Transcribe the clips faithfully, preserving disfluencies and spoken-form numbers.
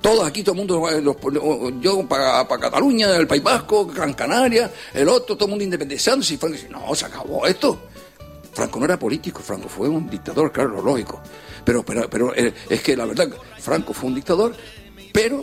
Todos aquí, todo el mundo, los, yo para pa Cataluña, el País Vasco, Gran Canaria, el otro, todo el mundo independizándose. Y Franco dice, no, se acabó esto. Franco no era político, Franco fue un dictador, claro, lo lógico. Pero, pero, pero eh, es que la verdad, Franco fue un dictador, pero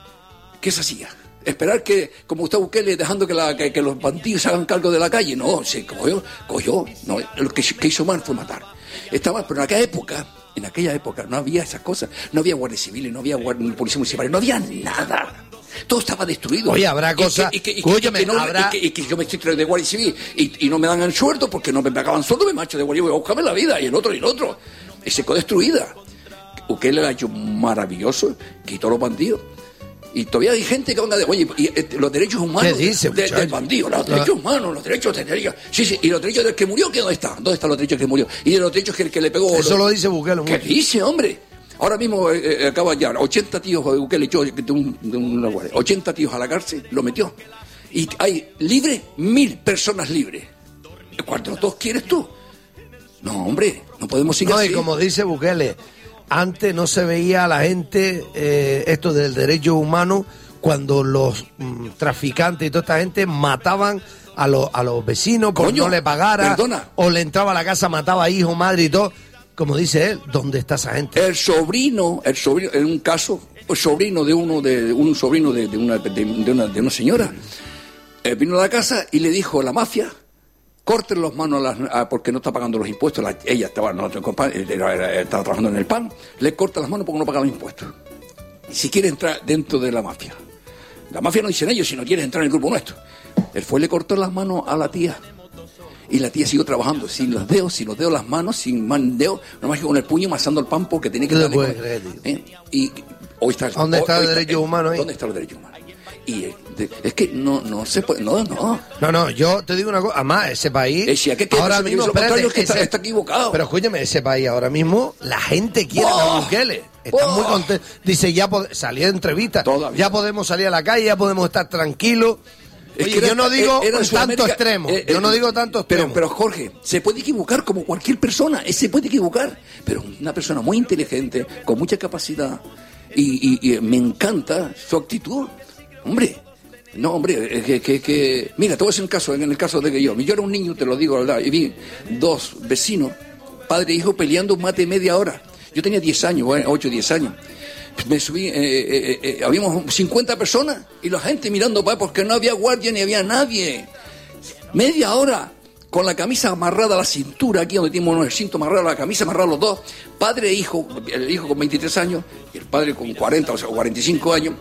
¿qué se hacía? Esperar que, como Gustavo Bukele, dejando que, la, que, que los bandidos se hagan cargo de la calle. No, se cogió, cogió. No, lo que, que hizo mal fue matar. Estaba, pero en aquella época, en aquella época no había esas cosas. No había guardias civiles, no había guardia, policía municipal, no había nada. Todo estaba destruido. Oye, habrá cosas. Y que, y que, y que, y que, no, habrá... y que, y que yo me estoy trayendo de guardia civil y, y no me dan el sueldo porque no me pagaban sueldo, me marcho de guardia, voy a buscarme la vida. Y el otro, y el otro. Y se quedó destruida. Bukele lo ha hecho maravilloso, quitó los bandidos. Y todavía hay gente que anda de, oye, y, y, los derechos humanos dice, de, del bandido, los derechos humanos, los derechos de derechos. Sí, sí, y los derechos del que murió, ¿qué dónde está? ¿Dónde están los derechos del que murió? Y de los derechos que el que le pegó. Eso los, lo dice Bukele. ¿Qué dice, hombre? Ahora mismo eh, acaba ya, ochenta tíos de Bukele echó de, un, de una guardia, ochenta tíos a la cárcel, lo metió. Y hay libre, mil personas libres. ¿Cuántos dos quieres tú? No, hombre, no podemos seguir no, así. Y como dice Bukele, antes no se veía a la gente eh, esto del derecho humano cuando los mm, traficantes y toda esta gente mataban a los, a los vecinos por Coño, no le pagara, perdona. O le entraba a la casa, mataba a hijo, madre y todo. Como dice él, ¿dónde está esa gente? El sobrino, el sobrino, en un caso, el sobrino de uno de un sobrino de, de, una, de, de, una, de una señora, eh, vino a la casa y le dijo a la mafia, corten las manos a las, a, porque no está pagando los impuestos. La, ella estaba, no, era, era, estaba trabajando en el P A N, le corta las manos porque no paga los impuestos. Si quiere entrar dentro de la mafia. La mafia no dicen ellos, si no quiere entrar en el grupo nuestro. Él fue, le cortó las manos a la tía. Y la tía siguió trabajando sin los dedos, sin los dedos las manos, sin más dedos, nomás que con el puño masando el pan porque tenía que darle. Puede creer, ¿eh? Y hoy está, ¿Dónde hoy, está hoy el derecho está, humano ahí? ¿Dónde está el derecho humano? Y de, es que no, no se puede, no, no. No, no, yo te digo una cosa, además, ese país, es decir, que, que ahora mismo, espérate, es que está, ese, está equivocado. Pero escúchame, ese país ahora mismo, la gente quiere oh, a Bukele. Está oh, muy contento. Dice, ya pod- salió de entrevista, todavía. Ya podemos salir a la calle, ya podemos estar tranquilos. Es Oye, que era, yo no digo era tanto extremo, eh, yo eh, no digo tanto extremo. Pero, pero Jorge, se puede equivocar como cualquier persona, se puede equivocar, pero una persona muy inteligente, con mucha capacidad, y, y, y me encanta su actitud. Hombre, no, hombre, que, que, que... Mira, te voy a decir un caso, en el caso de que yo, yo era un niño, te lo digo, ¿verdad? Y vi dos vecinos, padre e hijo, peleando más de media hora. Yo tenía diez años, ocho o diez años. Me subí, eh, eh, eh, habíamos cincuenta personas y la gente mirando para porque no había guardia ni había nadie. Media hora con la camisa amarrada a la cintura, aquí donde tenemos el cinto amarrado a la camisa, amarrado los dos, padre e hijo, el hijo con veintitrés años y el padre con cuarenta, o sea, cuarenta y cinco años,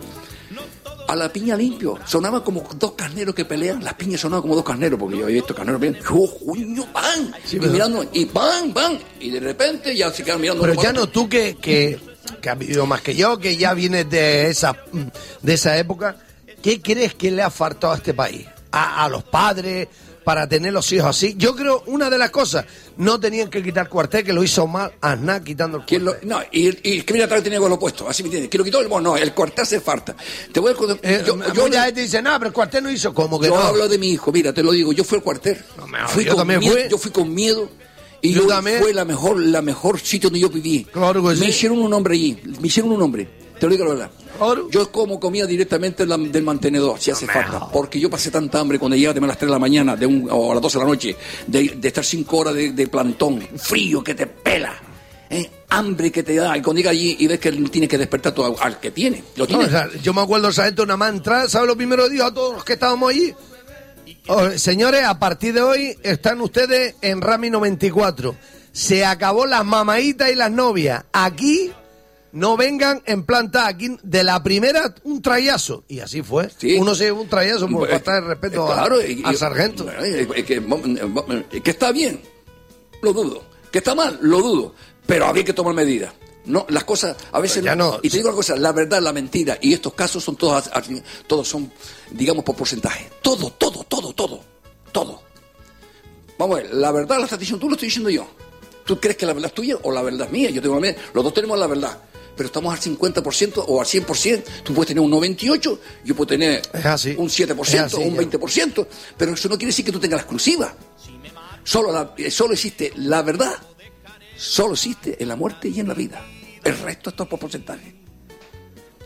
a la piña limpio. Sonaba como dos carneros que pelean, las piñas sonaban como dos carneros, porque yo había visto carneros bien, ¡oh, coño, pan! Sí, y mirando, y pan, pan, y de repente ya se quedan mirando. Pero ya no tú que... que... que has vivido más que yo, que ya vienes de esa de esa época, ¿qué crees que le ha faltado a este país? A, a los padres, para tener los hijos así. Yo creo, una de las cosas, no tenían que quitar cuartel, que lo hizo mal Aznar quitando el cuartel. Lo, no, y, y que mira atrás tenía con lo opuesto, así me entiendes, que lo quitó el bueno, no, el cuartel hace falta. Te voy a eh, yo, yo yo mucha le, gente dice, no, pero el cuartel no hizo, como que yo no. Yo hablo de mi hijo, mira, te lo digo, yo fui al cuartel. No, me, fui yo con también miedo, fui. Yo fui con miedo. Y yo yo también. Fue la mejor, la mejor sitio donde yo viví. Claro que me sí. hicieron un hombre allí, me hicieron un hombre. Te lo digo la verdad. Claro. Yo como comía directamente la, del mantenedor, si hace no, falta. No. Porque yo pasé tanta hambre cuando llegaba a las tres de la mañana de un, o a las doce de la noche, de, de estar cinco horas de, de plantón, frío que te pela, ¿eh? Hambre que te da. Y cuando llega allí y ves que tienes que despertar todo al que tiene. Lo tiene. No, o sea, yo me acuerdo de esa gente, una mantra, ¿sabes lo primero que dijo a todos los que estábamos allí? Oh, señores, a partir de hoy están ustedes en Rami noventa y cuatro. Se acabó las mamaditas y las novias. Aquí no vengan en planta, aquí de la primera un trayazo. Y así fue. Sí. Uno se llevó un trayazo por pues, falta de respeto eh, claro, a, y, al sargento. Eh, eh, que, que está bien, lo dudo. Que está mal, lo dudo. Pero había que tomar medidas. No, las cosas a veces ya no. Y te digo una cosa, la verdad, la mentira y estos casos son todos, todos son, digamos, por porcentaje. Todo, todo, todo, todo, todo. Vamos a ver, la verdad la estás diciendo tú, lo estoy diciendo yo. ¿Tú crees que la verdad es tuya o la verdad es mía? Yo tengo la mía. Los dos tenemos la verdad. Pero estamos al cincuenta por ciento o al cien por ciento. Tú puedes tener un noventa y ocho por ciento, yo puedo tener un siete por ciento o un veinte por ciento. Pero eso no quiere decir que tú tengas la exclusiva. Solo, la, solo existe la verdad. Solo existe en la muerte y en la vida. El resto está por porcentaje.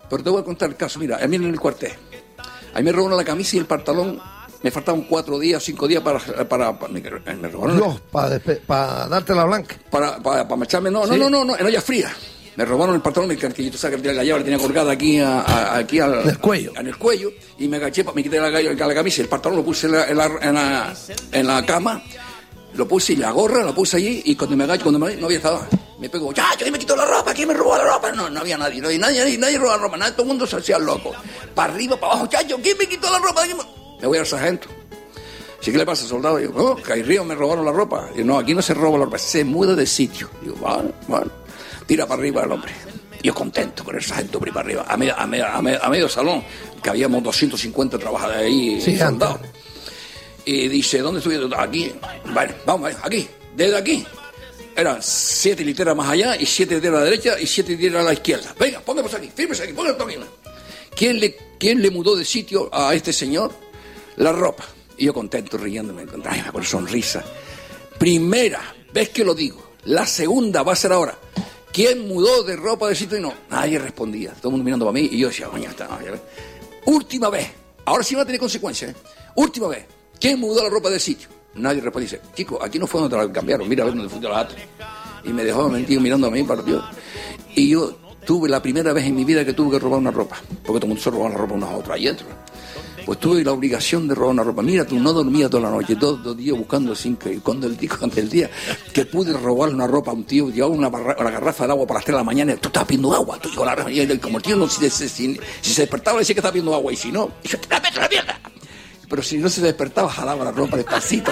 Pero te voy a contar el caso. Mira, a mí en el cuartel, a mí me robaron la camisa y el pantalón. Me faltaban cuatro días, cinco días para... para, para me, me robaron... Dios, para pa darte la blanca. Para, para, para marcharme, no, ¿sí? no, no, no, no, en olla fría. Me robaron el pantalón, que, que tú sabes que la llave la tenía colgada aquí, a, a, aquí al, en el cuello. En el cuello, y me agaché, me quité la, la, la camisa, el pantalón lo puse en la, en, la, en, la, en la cama, lo puse y la gorra, lo puse allí, y cuando me agaché, cuando me, no había estado, me pegó, ya, yo me quito la ropa, ¿quién me robó la ropa? No, no había nadie, no había nadie, nadie, nadie robó la ropa, nadie, todo el mundo se hacía loco. Para arriba, para abajo, chacho, ¿quién me quitó la ropa? Me voy al sargento. ¿Sí que le pasa, soldado? Digo, no, que hay río, me robaron la ropa. Digo, no, aquí no se roba la ropa, se muda de sitio. Digo, vale, vale. Tira para arriba el hombre. Yo contento con el sargento para arriba. A medio, a, medio, a, medio, a medio salón, que habíamos doscientos cincuenta trabajadores ahí, sí, soldados. Y dice, ¿dónde estoy? Aquí. Vale, vamos, aquí. Desde aquí. Eran siete literas más allá, y siete literas a la derecha, y siete literas a la izquierda. Venga, póngamos aquí, fírmese aquí, póngamos aquí. ¿Quién le, ¿Quién le mudó de sitio a este señor? La ropa. Y yo contento, riéndome, ay, con sonrisa. Primera vez que lo digo. La segunda va a ser ahora. ¿Quién mudó de ropa de sitio? Y no, nadie respondía. Todo el mundo mirando para mí y yo decía, coño, está. Última vez. Ahora sí va a tener consecuencias, ¿eh? Última vez. ¿Quién mudó la ropa de sitio? Nadie respondía. Dice, chico, aquí no fue donde te la cambiaron. Mira a ver dónde fue la otra. Y me dejó mentido mirando a mí, partido. Y yo tuve la primera vez en mi vida que tuve que robar una ropa. Porque todo el mundo se robaba la ropa unos a otros ahí dentro. Pues tuve la obligación de robar una ropa. Mira, tú no dormía toda la noche, todos los días buscando sin que cuando el día, cuando el día que pude robar una ropa a un tío, llevaba una, barra, una garrafa de agua para las tres de la mañana, tú estabas pidiendo agua, tú, la, y como el tío no, si, si, si, si se despertaba decía que estaba pidiendo agua, y si no, y yo, ¡la meto la mierda! Pero si no se despertaba, jalaba la ropa despacito,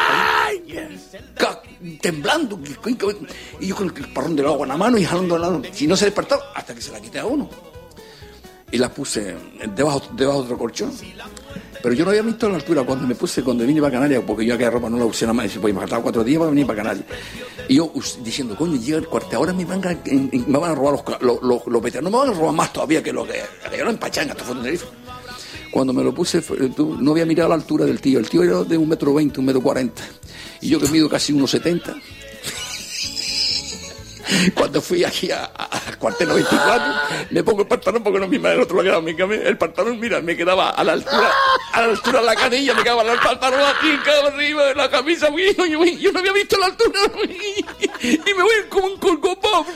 temblando, y yo con el parrón del agua en la mano y jalando la mano. Si no se despertaba, hasta que se la quité a uno. Y la puse debajo, debajo de otro colchón. Pero yo no había visto la altura cuando me puse, cuando vine para Canarias, porque yo aquella ropa no la usé nada más, y pues me faltaba cuatro días para venir para Canarias. Y yo diciendo, coño, llega el cuartel, ahora me van a, me van a robar los, los, los, los veteranos, no me van a robar más todavía que lo que, que yo no en Pachanga, hasta fue en Tenerife. Cuando me lo puse, no había mirado la altura del tío, el tío era de un metro veinte, un metro cuarenta, y yo que mido casi unos setenta. Cuando fui aquí al cuartel noventa y cuatro, me pongo el pantalón porque no mi madre, el otro lo quedaba mi camino. El pantalón, mira, me quedaba a la altura, a la altura de la canilla, me quedaba el pantalón aquí, quedaba arriba de la camisa, yo, yo, yo no había visto la altura, y me voy como un colgopón.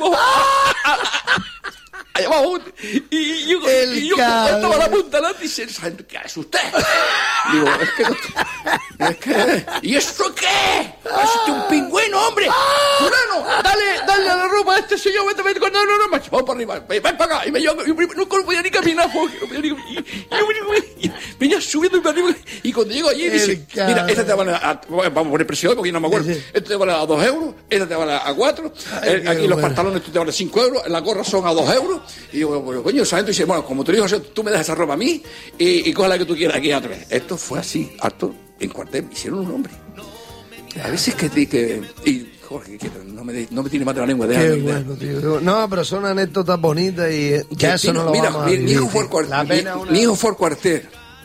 Allá abajo, y yo, y yo estaba la punta delante y dice, ¿qué es usted? Digo, es que no, es que, ¿y eso qué? ¿Es usted un pingüino, hombre? ¡Fulano! Dale, dale a la ropa a este señor, vete, vete, no, no, no, macho, vamos para arriba, ven, ven para acá. Y me yo, yo nunca no podía ni caminar, porque no podía ni caminar. Y yo venía subiendo para arriba, y cuando llego allí dice, mira, esta te vale a, vamos a poner precio porque no me acuerdo, esta te vale a dos euros, esta te vale a cuatro, Ay, aquí los bueno. pantalones te valen cinco euros, las gorras son a dos euros. Y digo, bueno, coño, sargento dice, bueno, como te digo, tú me das esa ropa a mí y, y coge la que tú quieras aquí a través. Esto fue así, harto, en cuartel, me hicieron un hombre. A veces que... que y Jorge, que no me, no me tiene más de la lengua. Qué bueno, tío. No, pero son anécdotas bonitas y ya eso no lo mira, vamos a mi, vivir, mi hijo fue al cuartel. Mi, una... mi hijo fue al cuartel.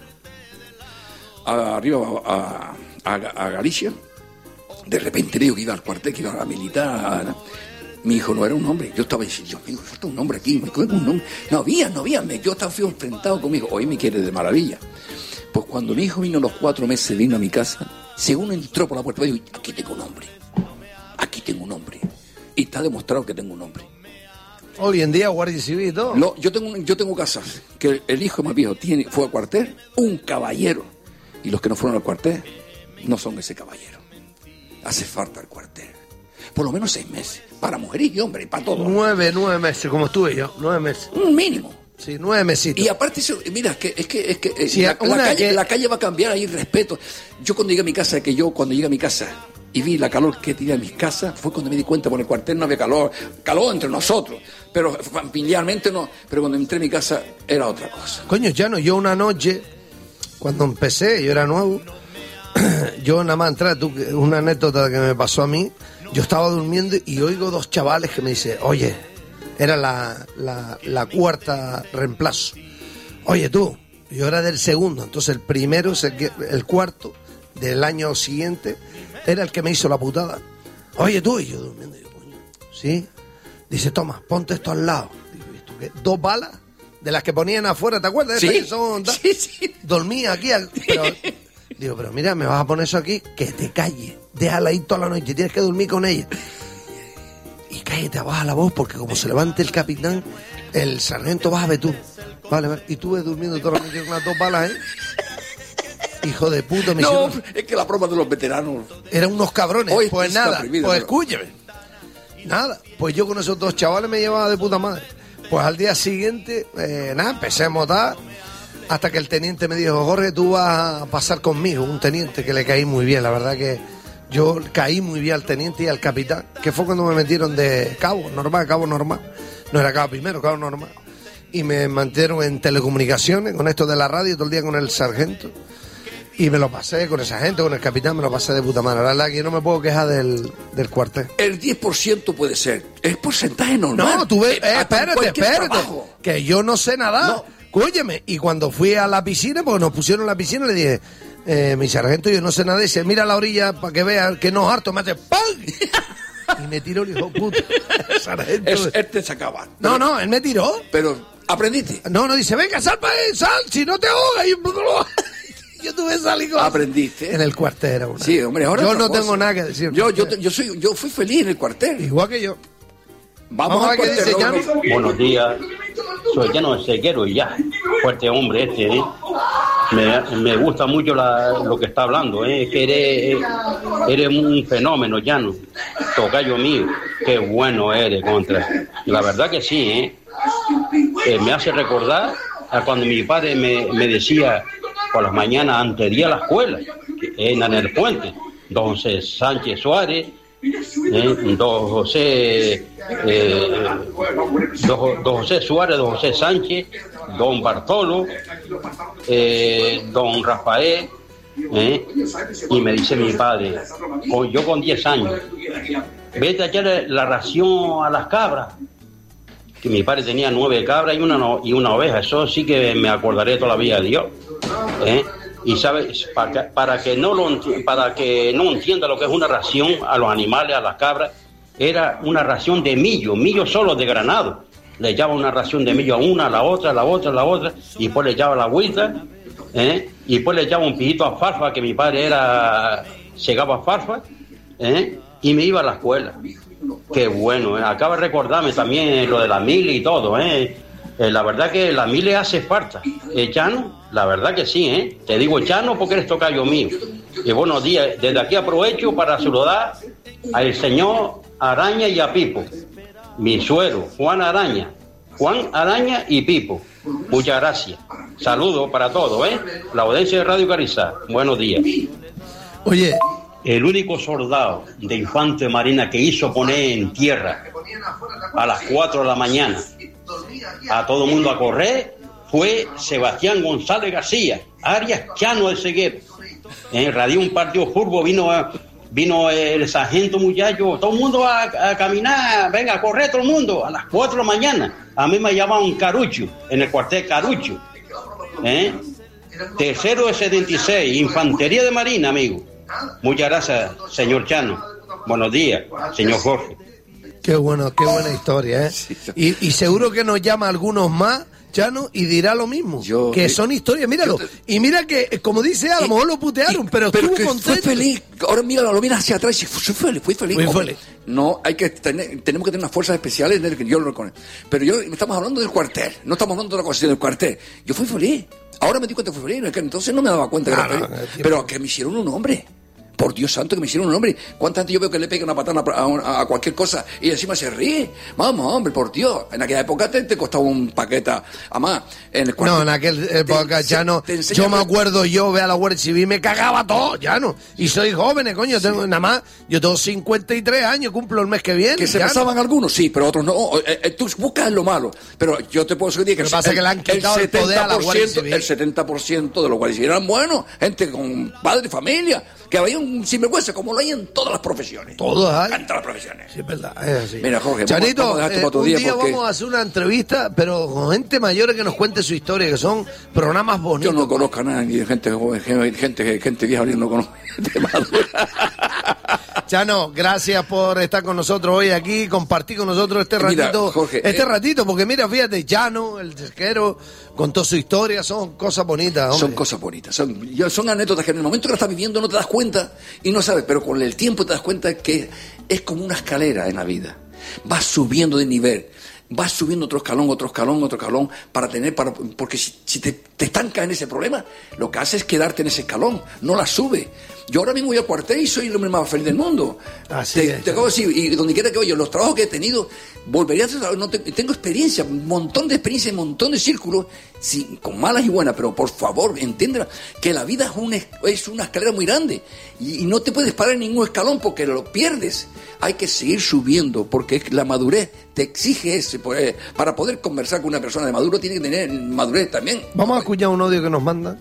Arriba a, a, a Galicia. De repente digo que iba al cuartel, que iba a militar. A, mi hijo no era un hombre. Yo estaba diciendo, Dios mío, falta un hombre aquí. Me un nombre. No había, no había. Yo estaba fui enfrentado con mi hijo. Hoy me quiere de maravilla. Pues cuando mi hijo vino a los cuatro meses, vino a mi casa, según entró por la puerta, digo, aquí tengo un hombre. Aquí tengo un hombre. Y está demostrado que tengo un hombre. Hoy en día, Guardia Civil y todo. No, yo tengo, yo tengo casas que el hijo más viejo tiene, fue al cuartel, un caballero. Y los que no fueron al cuartel no son ese caballero. Hace falta el cuartel. Por lo menos seis meses. Para mujeres y hombres, para todos. Nueve, nueve meses, como estuve yo. Nueve meses. Un mínimo. Sí, nueve mesitos. Y aparte, eso, mira, es que, es que, es que sí, la, la, calle, que... la calle va a cambiar, hay respeto. Yo cuando llegué a mi casa, que yo cuando llegué a mi casa y vi la calor que tenía en mis casas, fue cuando me di cuenta, por el cuartel no había calor, calor entre nosotros, pero familiarmente no, pero cuando entré en mi casa era otra cosa. Coño, Chano, yo una noche, cuando empecé, yo era nuevo, yo nada más entré, tú, una anécdota que me pasó a mí, yo estaba durmiendo y oigo dos chavales que me dicen, oye, era la, la, la cuarta reemplazo, oye tú, yo era del segundo, entonces el primero, el, el cuarto del año siguiente, era el que me hizo la putada. Oye tú, y yo durmiendo, y yo, coño, ¿sí? Dice, toma, ponte esto al lado. Digo, ¿esto qué? Dos balas de las que ponían afuera, ¿te acuerdas? Sí, que son, sí, sí. Dormía aquí, al, pero, digo, pero mira, me vas a poner eso aquí, que te calles, déjala ahí toda la noche, tienes que dormir con ella. Y cállate, baja la voz, porque como se levante el capitán, el sargento, bájame tú. Vale, vale. Y tú ves durmiendo toda la noche con las dos balas, ¿eh? Hijo de puta, me No, hicieron... es que la broma de los veteranos... Eran unos cabrones. Hoy Pues está nada, prohibido, pues pero- escúchame. Nada, pues yo con esos dos chavales me llevaba de puta madre. Pues al día siguiente, eh, nada, empecé a motar, hasta que el teniente me dijo, Jorge, tú vas a pasar conmigo, un teniente que le caí muy bien, la verdad que yo caí muy bien al teniente y al capitán, que fue cuando me metieron de cabo, normal, cabo normal, no era cabo primero, cabo normal, y me mantieron en telecomunicaciones, con esto de la radio, todo el día con el sargento, y me lo pasé con esa gente, con el capitán, me lo pasé de puta madre, la verdad que yo no me puedo quejar del, del cuartel. El diez por ciento puede ser. Es porcentaje normal. No, tú ves, Eh, eh, hasta en espérate, cualquier espérate, trabajo. que yo no sé nadar. No. Cóyeme, y cuando fui a la piscina, porque nos pusieron en la piscina, le dije, eh, mi sargento, yo no sé nadar, dice, mira a la orilla para que vea que no es harto, me hace ¡pam! Y me tiró el hijo de puta. El sargento. Es, él te sacaba. No, no, él me tiró. Pero, ¿aprendiste? No, no, dice, venga, sal para ahí, sal, si no te ahogas. Y yo tuve que salir con... ¿Aprendiste? En el cuartel era una. Sí, hombre, ahora yo otra no cosa. tengo nada que decir. Yo, yo, yo, soy, yo fui feliz en el cuartel. Igual que yo. Vamos, Vamos a al ver qué cuartel. dice luego Jan. nos- Buenos días, soy Llano de Seguero y ya, fuerte hombre este, ¿eh? Me, me gusta mucho la- lo que está hablando, ¿eh? Es que eres, eres un fenómeno, Llano, tocayo mío, qué bueno eres, contra. La verdad que sí, ¿eh? Eh, me hace recordar a cuando mi padre me, me decía por las mañanas antes de ir a la escuela, que en el puente, don José Sánchez Suárez, Eh, don José eh, don, don José Suárez, don José Sánchez, don Bartolo, eh, don Rafael, eh, y me dice mi padre, con, yo con diez años, vete a echarle la ración a las cabras, que mi padre tenía nueve cabras y una, no- y una oveja, eso sí que me acordaré toda la vida de Dios, eh. Y sabes, para que, para que no lo enti- para que no entienda lo que es una ración a los animales, a las cabras, era una ración de millo, millo solo de granado. Le echaba una ración de millo a una, a la otra, a la otra, a la otra, y después le echaba la agüita, ¿eh? Y después le echaba un pillito a alfalfa, que mi padre era, llegaba a alfalfa, ¿eh? Y me iba a la escuela. Qué bueno, ¿eh? Acaba de recordarme también lo de la mili y todo, ¿eh? Eh, la verdad que la mili hace falta. Eh, Chano, la verdad que sí, ¿eh? Te digo Chano porque eres tocayo mío. Y buenos días. Desde aquí aprovecho para saludar al señor Araña y a Pipo. Mi suero, Juan Araña. Juan Araña y Pipo. Muchas gracias. Saludos para todos, ¿eh? La audiencia de Radio Carizá. Buenos días. Oye, El único soldado de Infante Marina que hizo poner en tierra a las cuatro de la mañana a todo el mundo a correr fue Sebastián González García, Arias Chano de Seguero. En Radio un partido furbo vino a- vino el sargento muchacho, todo el mundo a, a caminar, venga, a correr todo el mundo, a las cuatro de la mañana. A mí me llamaban Carucho, en el cuartel Carucho. ¿Eh? Tercero de setenta y seis, Infantería de Marina, amigo. Muchas gracias, señor Chano. Buenos días, señor Jorge. qué bueno, qué buena historia, ¿eh? Y, y seguro que nos llama algunos más, Chano, y dirá lo mismo. Yo- que son historias, míralo. yo te- Y mira que, como dice, a lo Y- mejor lo putearon, pero estuvo que contento. fue feliz. Ahora mira, lo miras hacia atrás y fui feliz, fui feliz. Fui Hombre, feliz. No, hay que tener, tenemos que tener unas fuerzas especiales en el que yo lo reconozco. Pero yo estamos hablando del cuartel, no estamos hablando de la cosa del cuartel. Yo fui feliz. Ahora me di cuenta que fui feliz, es que entonces no me daba cuenta que Claro, era no, feliz. no, Pero que me hicieron un hombre. Por Dios santo, que me hicieron un hombre. ¿Cuánta gente yo veo que le pega una patada a, a- a cualquier cosa y encima se ríe? Vamos, hombre, por Dios. En aquella época te, te costaba un paquete. Además, en el cuartel. No, en aquel época, te- Chano, te enseña- yo me acuerdo, yo ve a la Guardia Civil, me cagaba todo, Chano. Y soy joven, coño, tengo, nada más, yo tengo cincuenta y tres años, cumplo el mes que viene. Que se Chano. pasaban algunos, sí, pero otros no. Eh, eh, tú buscas lo malo. Pero yo te puedo decir que Lo que pasa es que le han quitado el poder a la Guardia Civil. el setenta por ciento de los guardias civiles eran buenos, gente con padre y familia, que había un sinvergüenza, como lo hay en todas las profesiones. Todos hay. En todas las profesiones. Sí, es verdad, es así. Mira, Jorge, vamos- Chanito, vamos a dejar esto eh, para otro un día día porque- vamos a hacer una entrevista, pero con gente mayor que nos cuente su historia, que son programas Yo bonitos. no conozco a nadie, gente joven, gente, gente, gente vieja, yo no conozco. Gente madura. Chano, gracias por estar con nosotros hoy aquí, compartir con nosotros este Mira, ratito, Jorge, este eh, ratito, porque mira, fíjate, Chano, el pesquero, contó su historia, son cosas bonitas, hombre. Son cosas bonitas, son, yo- son anécdotas que en el momento que lo estás viviendo no te das cuenta y no sabes, pero con el tiempo te das cuenta que es como una escalera en la vida. Vas subiendo de nivel, vas subiendo otro escalón, otro escalón, otro escalón, para tener, para, porque si, si te, te estancas en ese problema, lo que haces es quedarte en ese escalón, no la sube. Yo ahora mismo voy al cuartel y soy el hombre más feliz del mundo. Así te, es, te acabo de decir, y donde quiera que vaya, los trabajos que he tenido, volvería a hacer, no te- tengo experiencia, un montón de experiencia, un montón de círculos, sí, con malas y buenas, pero por favor, entiéndela, que la vida es una, es una escalera muy grande y, y no te puedes parar en ningún escalón porque lo pierdes. Hay que seguir subiendo porque es- la madurez te exige ese, pues, para poder conversar con una persona de maduro tiene que tener madurez también. Vamos a escuchar un audio que nos mandan.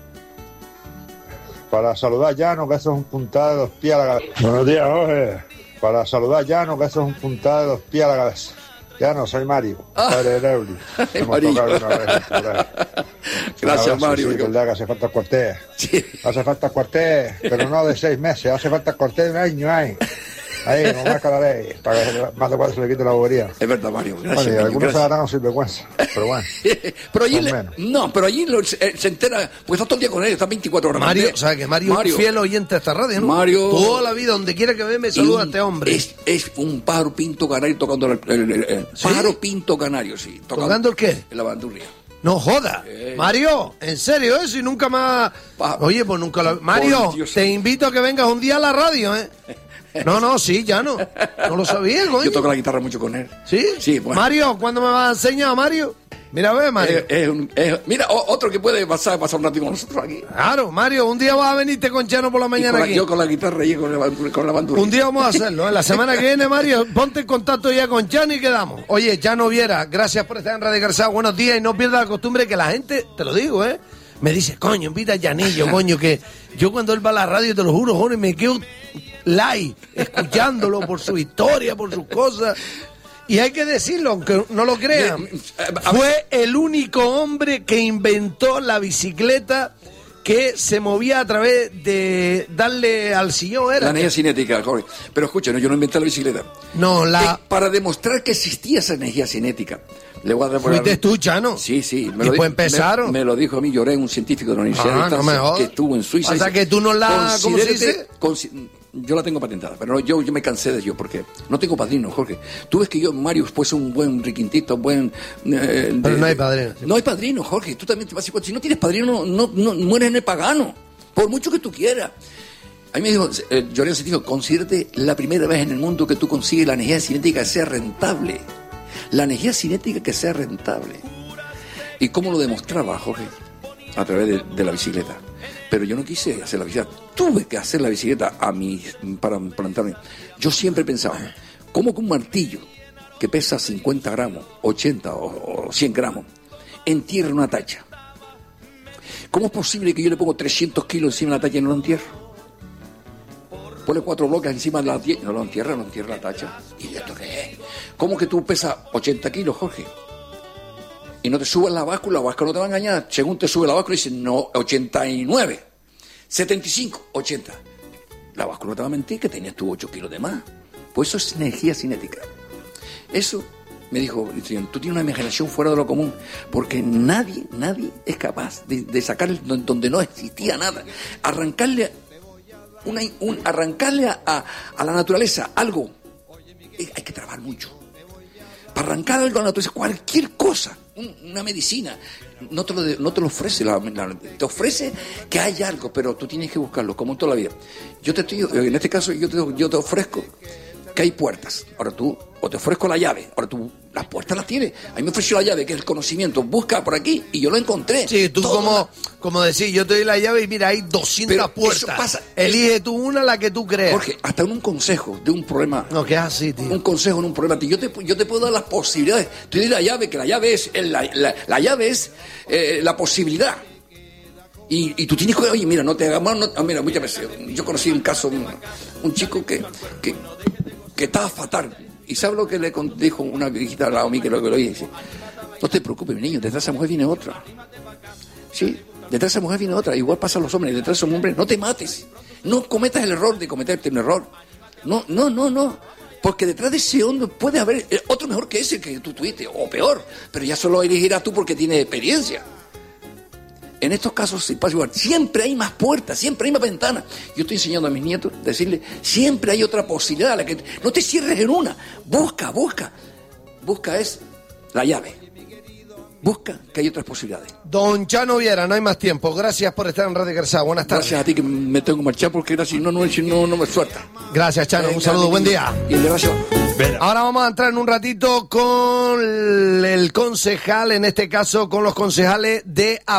Para saludar a Llano, que eso es un puntada de dos pies a la cabeza. Buenos días, Jorge. Para saludar a Llano, que eso es un puntada de dos pies a la cabeza. Llano, soy Mario, Ah. padre de Neuli. Hemos Mario. tocado una vez por ahí. Gracias, Un abrazo, Mario. Sí, verdad que hace falta el cuartel. Sí. Hace falta el cuartel, pero no de seis meses, hace falta el cuartel de un año ahí. Ahí, como marca la ley, para que más de cuatro se le quite la bobería. Es verdad, Mario. Gracias. Bueno, y Mario, algunos se gracias. darán sin vergüenza, pero bueno. Pero allí Son le- menos. no, pero allí lo- se, se entera, pues está todo el día con él, está veinticuatro horas. Mario, ¿eh? ¿sabes que Mario es un fiel oyente a esta radio, no? Mario- Toda la vida, donde quiera que ve, me Y saluda un- a este hombre. Es, es un pájaro pinto canario tocando el, el- el- el- ¿Sí? pájaro pinto canario, sí. ¿Tocando el qué? La bandurria. No joda. Mario, en serio, eso y nunca más. Pa- Oye, pues nunca lo. Mario, Por Dios. te invito a que vengas un día a la radio, ¿eh? No, no, sí, ya no. No lo sabía, coño. Yo toco la guitarra mucho con él. ¿Sí? Sí, bueno. Mario, ¿cuándo me vas a enseñar, Mario? Mira, ve, Mario. Es- es un- es- mira, o- otro que puede pasar, pasar un ratito con nosotros aquí. Claro, Mario, un día vas a venirte con Chano por la Y mañana con la- aquí. yo con la guitarra y con la, con la bandurria. Un día vamos a hacerlo, ¿eh? La semana que viene, Mario, ponte en contacto ya con Chano y quedamos. Oye, Chano Viera, gracias por estar en Radio Garzá, buenos días y no pierdas la costumbre que la gente, te lo digo, ¿eh? Me dice, coño, invita a Llanillo, coño, que yo cuando él va a la radio, te lo juro, joder, me quedo live, escuchándolo por su historia, por sus cosas. Y hay que decirlo, aunque no lo crean, fue el único hombre que inventó la bicicleta que se movía a través de darle al sillón, ¿era? La energía cinética, Jorge. Pero escucha, no, yo no inventé la bicicleta. No, la... Eh, para demostrar que existía esa energía cinética. Le voy a dar- ¿Fuiste tú, Chano? Sí, sí. ¿Y pues empezaron? Me, me lo dijo a mí, lloré, un científico de la Universidad Ah, de no Distancia, me jodas. que estuvo en Suiza. O sea, Dice, que tú no la- ¿cómo se considérate- dice? consi- yo la tengo patentada, pero no, yo, yo me cansé de ello porque no tengo padrino, Jorge. Tú ves que yo, Mario, pues un buen riquintito, un buen... eh, de- Pero no hay padrino. No hay padrino, Jorge. Tú también te vas a decir, si no tienes padrino, no, no, no mueres en el pagano. Por mucho que tú quieras. A mí me dijo, eh, Lloré un científico, considérate la primera vez en el mundo que tú consigues la energía cinética que sea rentable. La energía cinética que sea rentable. ¿Y cómo lo demostraba, Jorge? A través de, de la bicicleta. Pero yo no quise hacer la bicicleta. Tuve que hacer la bicicleta a mí para plantarme. Yo siempre pensaba, ¿cómo que un martillo que pesa cincuenta gramos, ochenta o, o cien gramos, entierra una tacha? ¿Cómo es posible que yo le pongo trescientos kilos encima de la tacha y no lo entierro? Pone cuatro bloques encima de la tacha, no lo entierra, no entierra la tacha. ¿Y esto qué es? ¿Cómo que tú pesas ochenta kilos, Jorge? Y no te subes la báscula, la báscula no te va a engañar. Según te sube la báscula, dicen, no, ochenta y nueve, setenta y cinco, ochenta. La báscula no te va a mentir que tenías tú ocho kilos de más. Pues eso es energía cinética. Eso, me dijo, tú tienes una imaginación fuera de lo común, porque nadie, nadie es capaz de, de sacar donde no existía nada. Arrancarle, una, un, arrancarle a, a, a la naturaleza algo, eh, hay que trabajar mucho. Para arrancar algo a la naturaleza, cualquier cosa, un, una medicina, no te lo, de, no te lo ofrece, la, la, te ofrece que hay algo, pero tú tienes que buscarlo, como en toda la vida. Yo te estoy, en este caso, yo te, yo te ofrezco que hay puertas. Ahora tú, o te ofrezco la llave, ahora tú, las puertas las tienes. A mí me ofreció la llave, que es el conocimiento. Busca por aquí, y yo lo encontré. Sí, tú Todo como, la- como decís, yo te doy la llave y mira, hay doscientas Pero puertas. eso pasa- Elige tú una, la que tú creas. Jorge, hasta en un consejo de un problema. No, que es así, tío. Un consejo en un problema. Yo te, yo te puedo dar las posibilidades. Te doy la llave, que la llave es el- la, la, la llave es eh, la posibilidad. Y, y tú tienes que, oye, mira, no te hagas mal. No, ah, mira, muchas veces, yo conocí un caso, un, un chico que, que, que estaba fatal. ¿Y sabes lo que le con- dijo una viejita al lado mío que lo que lo oye? Dice, no te preocupes, mi niño, detrás de esa mujer viene otra. Sí, detrás de esa mujer viene otra. Igual pasa a los hombres, detrás de esos hombres, no te mates. No cometas el error de cometerte un error. No, no, no, no. Porque detrás de ese hombre puede haber otro mejor que ese que tú tuviste, o peor. Pero ya solo elegirás tú porque tienes experiencia. En estos casos sí pasa igual. Siempre hay más puertas, siempre hay más ventanas. Yo estoy enseñando a mis nietos, decirles, siempre hay otra posibilidad. La que no te cierres en una. Busca, busca. Busca es la llave. Busca que hay otras posibilidades. Don Chano Viera, no hay más tiempo. Gracias por estar en Radio Kersau. Buenas tardes. Gracias a ti que me tengo que marchar porque era si no, no, no, no me suelta. Gracias, Chano. Un saludo. Buen día. Y el de Vaso. Ahora vamos a entrar en un ratito con el concejal, en este caso con los concejales de